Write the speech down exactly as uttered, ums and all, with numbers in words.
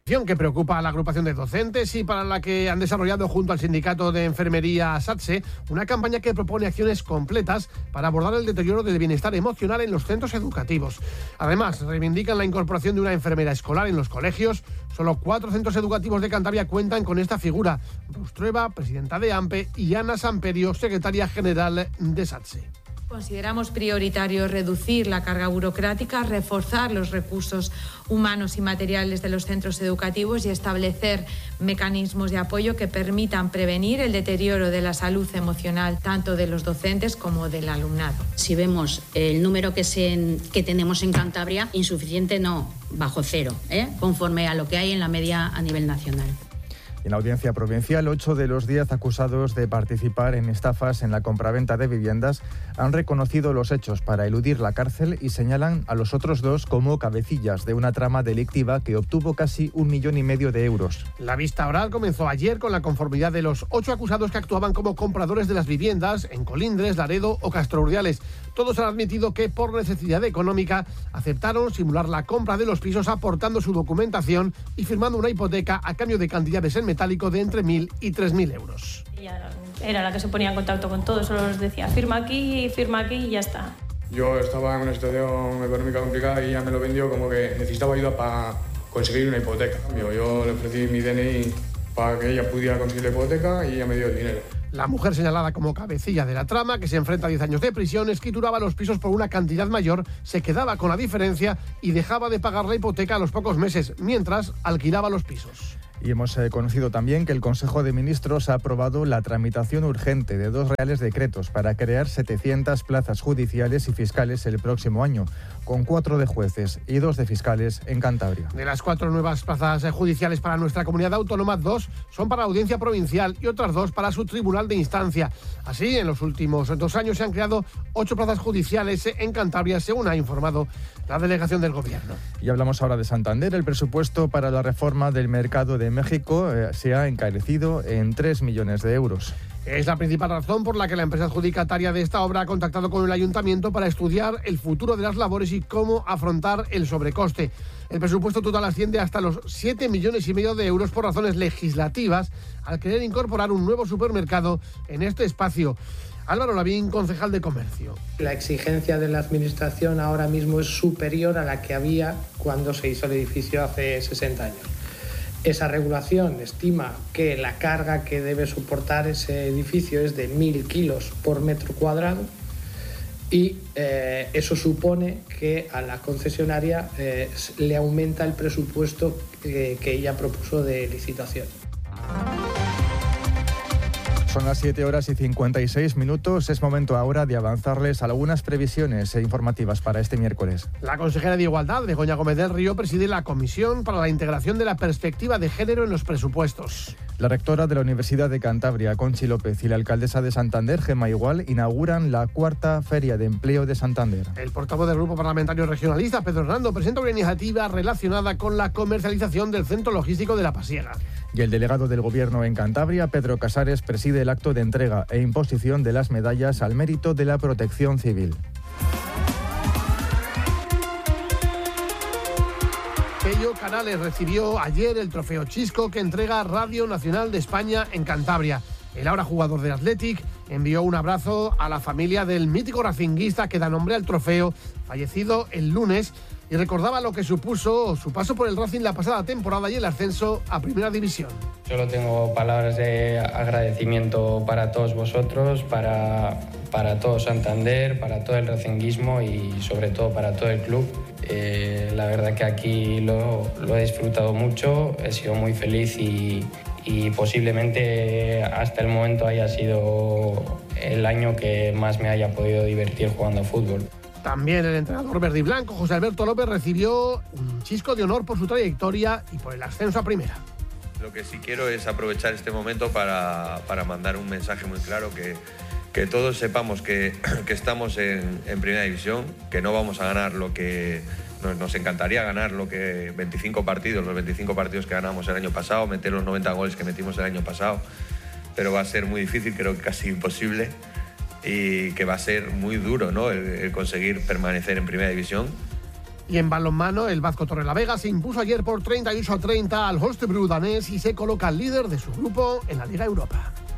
Que preocupa a la agrupación de docentes y para la que han desarrollado junto al sindicato de enfermería SATSE una campaña que propone acciones completas para abordar el deterioro del bienestar emocional en los centros educativos. Además, reivindican la incorporación de una enfermera escolar en los colegios. Solo cuatro centros educativos de Cantabria cuentan con esta figura: Rustrueva, presidenta de AMPE, y Ana Samperio, secretaria general de SATSE. Consideramos prioritario reducir la carga burocrática, reforzar los recursos humanos y materiales de los centros educativos y establecer mecanismos de apoyo que permitan prevenir el deterioro de la salud emocional tanto de los docentes como del alumnado. Si vemos el número que, se, que tenemos en Cantabria, insuficiente no, bajo cero, ¿eh? conforme a lo que hay en la media a nivel nacional. En la audiencia provincial, ocho de los diez acusados de participar en estafas en la compraventa de viviendas han reconocido los hechos para eludir la cárcel y señalan a los otros dos como cabecillas de una trama delictiva que obtuvo casi un millón y medio de euros. La vista oral comenzó ayer con la conformidad de los ocho acusados que actuaban como compradores de las viviendas en Colindres, Laredo o Castro Urdiales. Todos han admitido que por necesidad económica aceptaron simular la compra de los pisos aportando su documentación y firmando una hipoteca a cambio de cantidades en metálico de entre mil y tres mil euros. Ella era la que se ponía en contacto con todos, solo les decía firma aquí, firma aquí y ya está. Yo estaba en una situación económica complicada y ella me lo vendió como que necesitaba ayuda para conseguir una hipoteca. Yo le ofrecí mi D N I para que ella pudiera conseguir la hipoteca y ella me dio el dinero. La mujer señalada como cabecilla de la trama, que se enfrenta a diez años de prisión, escrituraba los pisos por una cantidad mayor, se quedaba con la diferencia y dejaba de pagar la hipoteca a los pocos meses, mientras alquilaba los pisos. Y hemos eh, conocido también que el Consejo de Ministros ha aprobado la tramitación urgente de dos reales decretos para crear setecientas plazas judiciales y fiscales el próximo año, con cuatro de jueces y dos de fiscales en Cantabria. De las cuatro nuevas plazas judiciales para nuestra comunidad autónoma, dos son para la Audiencia Provincial y otras dos para su Tribunal de Instancia. Así, en los últimos dos años se han creado ocho plazas judiciales en Cantabria, según ha informado la delegación del Gobierno. Y hablamos ahora de Santander. El presupuesto para la reforma del mercado de México eh, se ha encarecido en tres millones de euros. Es la principal razón por la que la empresa adjudicataria de esta obra ha contactado con el ayuntamiento para estudiar el futuro de las labores y cómo afrontar el sobrecoste. El presupuesto total asciende hasta los siete millones y medio de euros por razones legislativas al querer incorporar un nuevo supermercado en este espacio. Álvaro Lavín, concejal de Comercio. La exigencia de la Administración ahora mismo es superior a la que había cuando se hizo el edificio hace sesenta años. Esa regulación estima que la carga que debe soportar ese edificio es de mil kilos por metro cuadrado y eh, eso supone que a la concesionaria eh, le aumenta el presupuesto eh, que ella propuso de licitación. Son las siete horas y cincuenta y seis minutos. Es momento ahora de avanzarles algunas previsiones informativas para este miércoles. La consejera de Igualdad, Begoña Gómez del Río, preside la Comisión para la Integración de la Perspectiva de Género en los Presupuestos. La rectora de la Universidad de Cantabria, Conchi López, y la alcaldesa de Santander, Gemma Igual, inauguran la cuarta Feria de Empleo de Santander. El portavoz del Grupo Parlamentario Regionalista, Pedro Hernando, presenta una iniciativa relacionada con la comercialización del centro logístico de La Pasiega. Y el delegado del Gobierno en Cantabria, Pedro Casares, preside el acto de entrega e imposición de las medallas al mérito de la protección civil. Pello Canales recibió ayer el trofeo Chisco que entrega Radio Nacional de España en Cantabria. El ahora jugador del Athletic envió un abrazo a la familia del mítico racinguista que da nombre al trofeo, fallecido el lunes, y recordaba lo que supuso su paso por el Racing la pasada temporada y el ascenso a Primera División. Solo tengo palabras de agradecimiento para todos vosotros, para, para todo Santander, para todo el racinguismo y sobre todo para todo el club. Eh, la verdad que aquí lo, lo he disfrutado mucho, he sido muy feliz y, y posiblemente hasta el momento haya sido el año que más me haya podido divertir jugando a fútbol. También el entrenador verde y blanco, José Alberto López, recibió un Chisco de honor por su trayectoria y por el ascenso a Primera. Lo que sí quiero es aprovechar este momento para, para mandar un mensaje muy claro, que, que todos sepamos que, que estamos en, en Primera División, que no vamos a ganar lo que nos, nos encantaría ganar, lo que veinticinco partidos, los veinticinco partidos que ganamos el año pasado, meter los noventa goles que metimos el año pasado, pero va a ser muy difícil, creo que casi imposible. Y que va a ser muy duro, ¿no?, el, el conseguir permanecer en Primera División. Y en balonmano, el Vasco Torrelavega se impuso ayer por treinta y ocho a treinta al Holstebro danés y se coloca líder de su grupo en la Liga Europa.